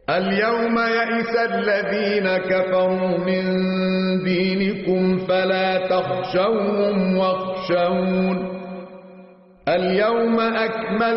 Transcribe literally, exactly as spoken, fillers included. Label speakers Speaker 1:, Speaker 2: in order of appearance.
Speaker 1: اليوم يئس الذين كفروا من دينكم فلا تخشوهم واخشون اليوم أكملت